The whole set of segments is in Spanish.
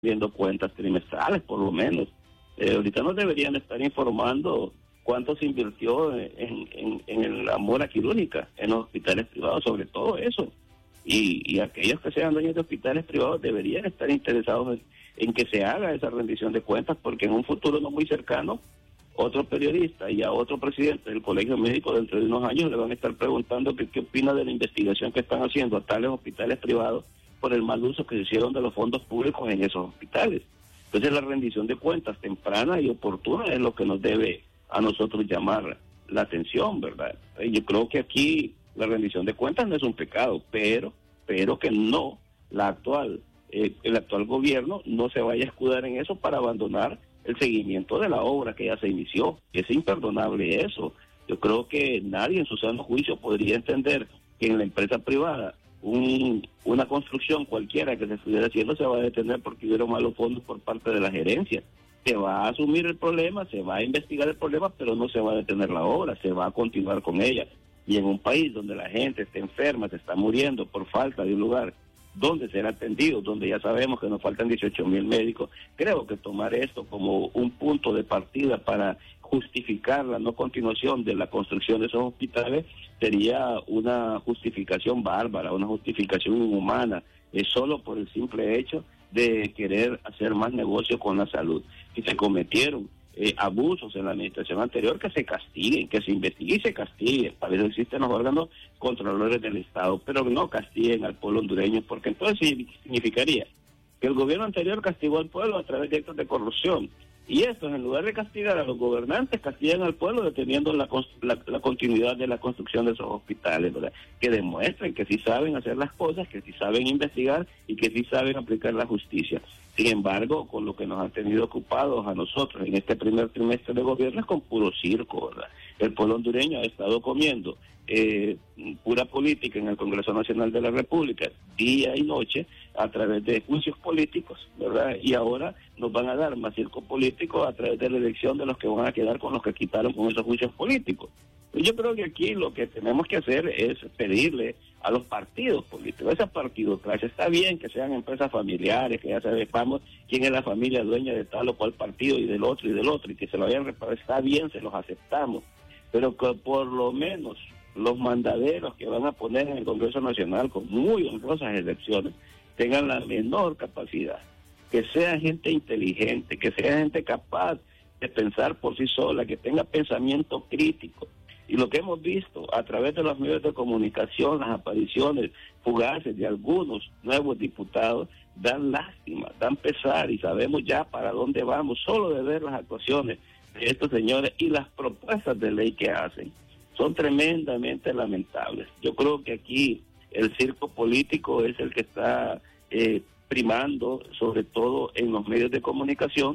viendo cuentas trimestrales, por lo menos. Ahorita nos deberían estar informando cuánto se invirtió en la mora quirúrgica, en los hospitales privados, sobre todo eso. Y aquellos que sean dueños de hospitales privados deberían estar interesados en que se haga esa rendición de cuentas, porque en un futuro no muy cercano, otro periodista y a otro presidente del Colegio Médico dentro de unos años le van a estar preguntando qué opina de la investigación que están haciendo a tales hospitales privados por el mal uso que se hicieron de los fondos públicos en esos hospitales. Entonces la rendición de cuentas temprana y oportuna es lo que nos debe a nosotros llamar la atención, ¿verdad? Yo creo que aquí la rendición de cuentas no es un pecado, pero que no, el actual gobierno no se vaya a escudar en eso para abandonar el seguimiento de la obra que ya se inició. Es imperdonable eso. Yo creo que nadie en su sano juicio podría entender que en la empresa privada una construcción cualquiera que se estuviera haciendo se va a detener porque hubiera malos fondos por parte de la gerencia. Se va a asumir el problema, se va a investigar el problema, pero no se va a detener la obra, se va a continuar con ella. Y en un país donde la gente está enferma, se está muriendo por falta de un lugar donde ser atendidos, donde ya sabemos que nos faltan 18,000 médicos, creo que tomar esto como un punto de partida para justificar la no continuación de la construcción de esos hospitales sería una justificación bárbara, una justificación inhumana, solo por el simple hecho de querer hacer más negocio con la salud. Si se cometieron abusos en la administración anterior, que se castiguen, que se investigue y se castigue. Para eso existen los órganos controladores del Estado, pero no castiguen al pueblo hondureño, porque entonces significaría que el gobierno anterior castigó al pueblo a través de actos de corrupción. Y estos, en lugar de castigar a los gobernantes, castigan al pueblo deteniendo la continuidad de la construcción de esos hospitales, ¿verdad? Que demuestren que sí saben hacer las cosas, que sí saben investigar y que sí saben aplicar la justicia. Sin embargo, con lo que nos han tenido ocupados a nosotros en este primer trimestre de gobierno es con puro circo, ¿verdad? El pueblo hondureño ha estado comiendo pura política en el Congreso Nacional de la República, día y noche, a través de juicios políticos, ¿verdad? Y ahora nos van a dar más circo político a través de la elección de los que van a quedar con los que quitaron con esos juicios políticos. Yo creo que aquí lo que tenemos que hacer es pedirle a los partidos políticos, esa partidocracia, está bien que sean empresas familiares, que ya sepamos quién es la familia dueña de tal o cual partido y del otro, y que se lo vayan a reparar, está bien, se los aceptamos, pero que por lo menos los mandaderos que van a poner en el Congreso Nacional, con muy honrosas excepciones, tengan la menor capacidad, que sea gente inteligente, que sea gente capaz de pensar por sí sola, que tenga pensamiento crítico. Y lo que hemos visto a través de los medios de comunicación, las apariciones fugaces de algunos nuevos diputados, dan lástima, dan pesar, y sabemos ya para dónde vamos, solo de ver las actuaciones de estos señores y las propuestas de ley que hacen. Son tremendamente lamentables. Yo creo que aquí el circo político es el que está primando, sobre todo en los medios de comunicación,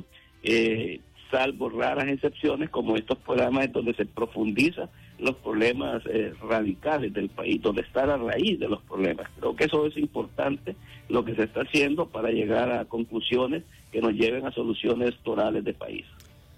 salvo raras excepciones como estos programas donde se profundiza los problemas radicales del país, donde está la raíz de los problemas. Creo que eso es importante, lo que se está haciendo para llegar a conclusiones que nos lleven a soluciones torales de país.